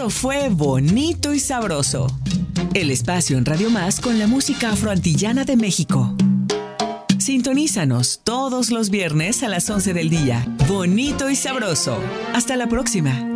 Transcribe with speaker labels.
Speaker 1: Esto fue Bonito y Sabroso, el espacio en Radio Más con la música afroantillana de México. Sintonízanos todos los viernes a las 11 del día. Bonito y Sabroso. Hasta la próxima.